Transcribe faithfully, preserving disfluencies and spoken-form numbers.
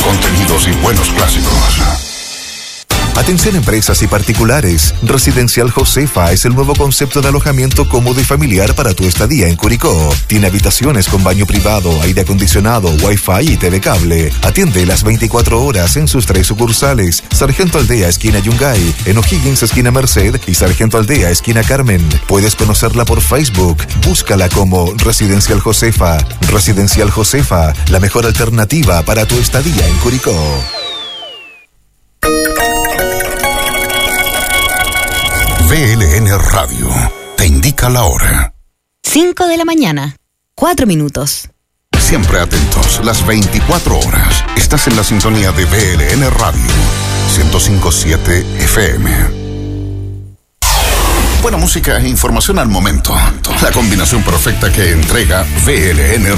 contenidos y buenos clásicos. Atención empresas y particulares. Residencial Josefa es el nuevo concepto de alojamiento cómodo y familiar para tu estadía en Curicó. Tiene habitaciones con baño privado, aire acondicionado, wifi y T V cable. Atiende las veinticuatro horas en sus tres sucursales. Sargento Aldea, esquina Yungay, en O'Higgins, esquina Merced y Sargento Aldea, esquina Carmen. Puedes conocerla por Facebook. Búscala como Residencial Josefa. Residencial Josefa, la mejor alternativa para tu estadía en Curicó. V L N Radio te indica la hora. cinco de la mañana, cuatro minutos. Siempre atentos, las veinticuatro horas. Estás en la sintonía de V L N Radio, ciento cinco punto siete F M. Buena música e información al momento. La combinación perfecta que entrega V L N